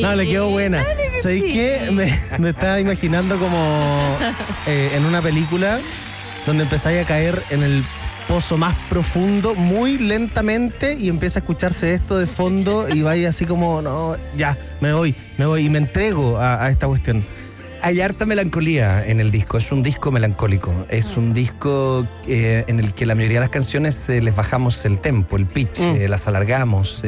No, le quedó buena. ¿Sabéis qué? Me estaba imaginando como en una película donde empezáis a caer en el pozo más profundo muy lentamente y empieza a escucharse esto de fondo y vais así como, no, ya, me voy y me entrego a esta cuestión. Hay harta melancolía en el disco, es un disco melancólico, es un disco en el que la mayoría de las canciones les bajamos el tempo, el pitch, las alargamos.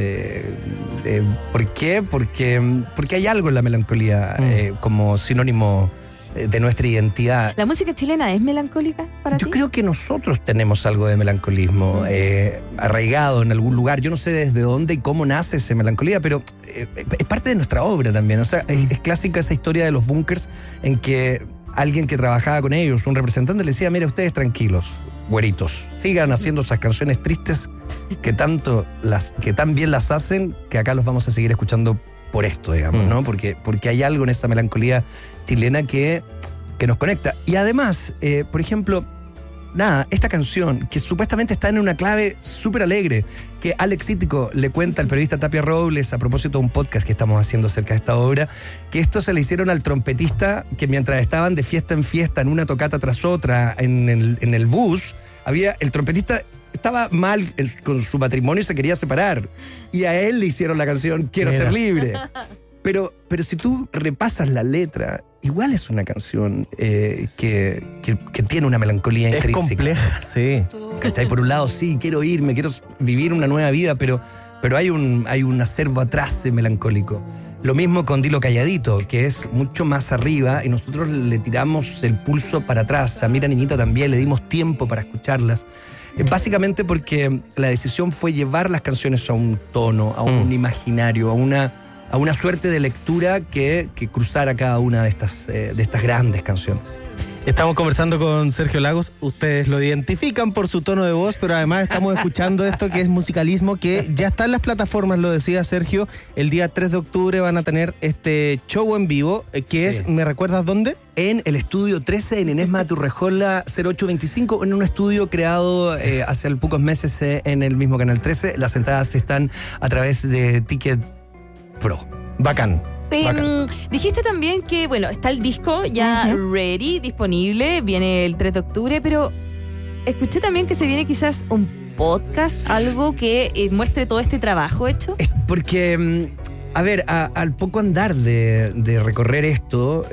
¿Por qué? Porque hay algo en la melancolía como sinónimo de nuestra identidad. ¿La música chilena es melancólica para ti? Yo creo que nosotros tenemos algo de melancolismo arraigado en algún lugar. Yo no sé desde dónde y cómo nace esa melancolía, pero es parte de nuestra obra también. O sea, es clásica esa historia de los bunkers en que alguien que trabajaba con ellos, un representante, le decía, mira, ustedes tranquilos, güeritos, sigan haciendo esas canciones tristes que tan bien las hacen, que acá los vamos a seguir escuchando por esto, digamos, ¿no? Porque hay algo en esa melancolía chilena que nos conecta. Y además, por ejemplo, esta canción, que supuestamente está en una clave súper alegre, que Alex Cítico le cuenta al periodista Tapia Robles a propósito de un podcast que estamos haciendo acerca de esta obra, que esto se le hicieron al trompetista que mientras estaban de fiesta en fiesta, en una tocata tras otra, en el bus, el trompetista estaba mal con su matrimonio y se quería separar. Y a él le hicieron la canción Quiero ser libre. Pero si tú repasas la letra, igual es una canción que tiene una melancolía intrínseca. Es compleja, sí. ¿Cachai? Por un lado, sí, quiero irme, quiero vivir una nueva vida, pero hay un acervo atrás melancólico. Lo mismo con Dilo Calladito, que es mucho más arriba y nosotros le tiramos el pulso para atrás. A Mira Niñita también le dimos tiempo para escucharlas. Básicamente porque la decisión fue llevar las canciones a un tono, a un imaginario, a una suerte de lectura que cruzara cada una de estas grandes canciones. Estamos conversando con Sergio Lagos, ustedes lo identifican por su tono de voz, pero además estamos escuchando esto que es musicalismo, que ya está en las plataformas, lo decía Sergio, el día 3 de octubre van a tener este show en vivo, que es, ¿me recuerdas dónde? En el Estudio 13, en Inés Maturrejola 0825, en un estudio creado hace pocos meses en el mismo Canal 13. Las entradas están a través de Ticket Pro. Bacán. Dijiste también que, bueno, está el disco ya ready, disponible, viene el 3 de octubre, pero escuché también que se viene quizás un podcast, algo que muestre todo este trabajo hecho. Es porque, a ver, al poco andar de recorrer esto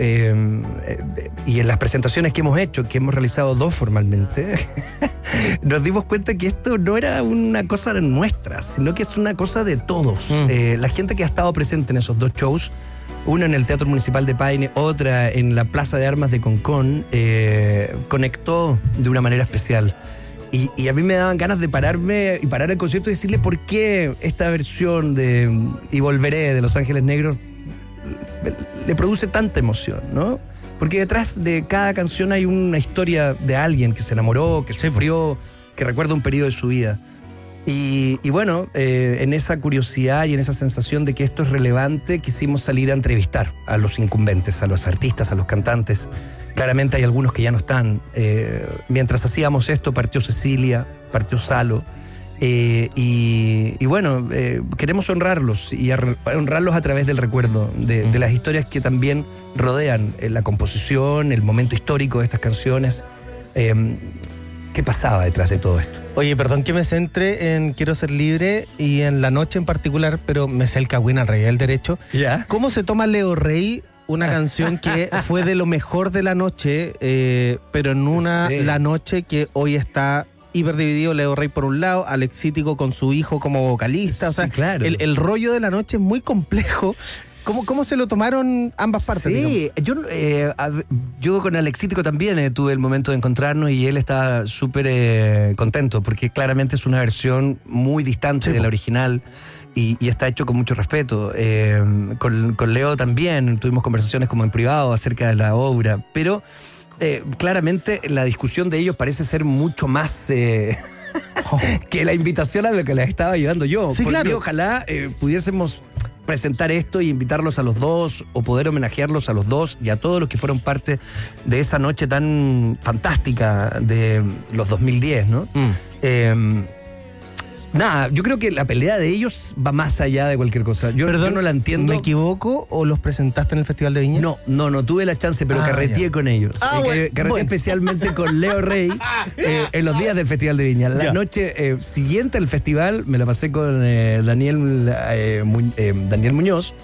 y en las presentaciones que hemos hecho, que hemos realizado 2 formalmente, nos dimos cuenta que esto no era una cosa nuestra, sino que es una cosa de todos. La gente que ha estado presente en esos 2 shows, una en el Teatro Municipal de Paine, otra en la Plaza de Armas de Concón, conectó de una manera especial. Y a mí me daban ganas de parar el concierto y decirle por qué esta versión de Y Volveré de Los Ángeles Negros le produce tanta emoción, ¿no? Porque detrás de cada canción hay una historia de alguien que se enamoró, que sufrió, que recuerda un periodo de su vida. Y bueno, en esa curiosidad y en esa sensación de que esto es relevante, quisimos salir a entrevistar a los incumbentes, a los artistas, a los cantantes. Claramente hay algunos que ya no están. Mientras hacíamos esto, partió Cecilia, partió Salo. Y bueno, queremos honrarlos y honrarlos a través del recuerdo de las historias que también rodean la composición, el momento histórico de estas canciones. ¿Qué pasaba detrás de todo esto? Oye, perdón que me centre en Quiero Ser Libre y en La Noche en particular, pero me sé el cagüín al rey del derecho. ¿Ya? ¿Cómo se toma Leo Rey una canción que fue de lo mejor de La Noche, pero en una La Noche que hoy está hiperdividido? Leo Rey por un lado, Alex Cítico con su hijo como vocalista, o sea, claro. el rollo de La Noche es muy complejo. ¿Cómo se lo tomaron ambas partes? Sí, yo con Alex Cítico también tuve el momento de encontrarnos y él estaba súper contento porque claramente es una versión muy distante de la original y está hecho con mucho respeto. Con Leo también tuvimos conversaciones como en privado acerca de la obra, pero claramente la discusión de ellos parece ser mucho más que la invitación a lo que les estaba llevando yo. Sí, claro. Mí, ojalá pudiésemos presentar esto y invitarlos a los dos o poder homenajearlos a los dos y a todos los que fueron parte de esa noche tan fantástica de los 2010, ¿no? Nada, yo creo que la pelea de ellos va más allá de cualquier cosa. Yo no la entiendo. ¿Me equivoco o los presentaste en el Festival de Viña? No tuve la chance, pero carreteé con ellos. Carreteé especialmente con Leo Rey en los días del Festival de Viña. La noche siguiente al festival me la pasé con Daniel Muñoz.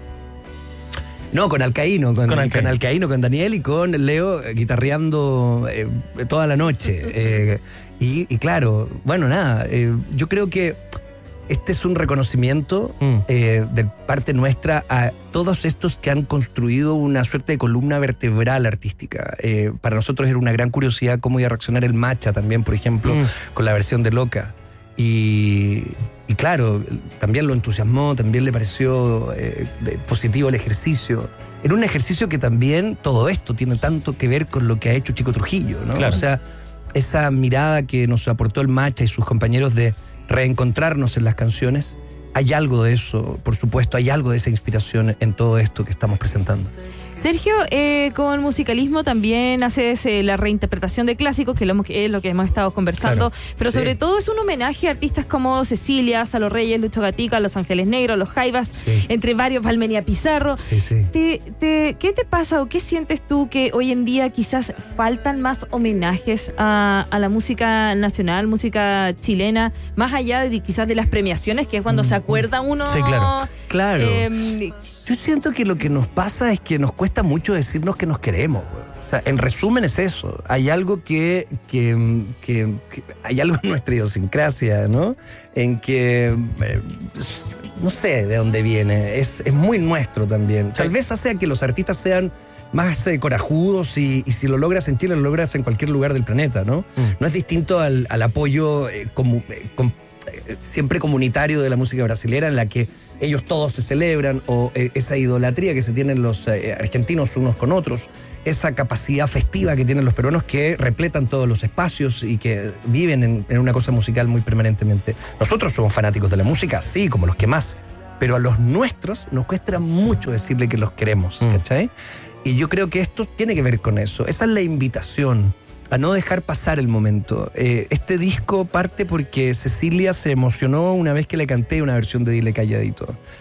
No, con Alcaíno, con Alcaíno, con Daniel y con Leo guitarreando toda la noche. Y claro, bueno, nada, yo creo que este es un reconocimiento de parte nuestra a todos estos que han construido una suerte de columna vertebral artística. Para nosotros era una gran curiosidad cómo iba a reaccionar el Macha también, por ejemplo, con la versión de Loca. Y claro, también lo entusiasmó, también le pareció positivo el ejercicio. Era un ejercicio que también todo esto tiene tanto que ver con lo que ha hecho Chico Trujillo, ¿no? Claro. O sea, esa mirada que nos aportó el Macha y sus compañeros de reencontrarnos en las canciones, hay algo de eso, por supuesto, hay algo de esa inspiración en todo esto que estamos presentando. Sergio, con Musicalismo también haces la reinterpretación de clásicos, que es lo que hemos estado conversando, claro, pero sobre todo es un homenaje a artistas como Cecilia, Salo Reyes, Lucho Gatica, Los Ángeles Negros, Los Jaivas, entre varios, Valmenia Pizarro. Sí. ¿Qué te pasa o qué sientes tú que hoy en día quizás faltan más homenajes a la música nacional, música chilena, más allá de quizás de las premiaciones, que es cuando se acuerda uno? Sí, claro. Yo siento que lo que nos pasa es que nos cuesta mucho decirnos que nos queremos, güey. O sea, en resumen es eso. Hay algo que hay algo en nuestra idiosincrasia, ¿no? En que no sé de dónde viene. Es muy nuestro también. Tal vez hace que los artistas sean más corajudos y si lo logras en Chile, lo logras en cualquier lugar del planeta, ¿no? No es distinto al apoyo siempre comunitario de la música brasilera, en la que ellos todos se celebran, o esa idolatría que se tienen los argentinos unos con otros, esa capacidad festiva que tienen los peruanos que repletan todos los espacios y que viven en una cosa musical muy permanentemente. Nosotros somos fanáticos de la música, sí, como los que más, pero a los nuestros nos cuesta mucho decirle que los queremos, ¿cachai? Y yo creo que esto tiene que ver con eso. Esa es la invitación a no dejar pasar el momento. Este disco parte porque Cecilia se emocionó una vez que le canté una versión de Dile Calladito.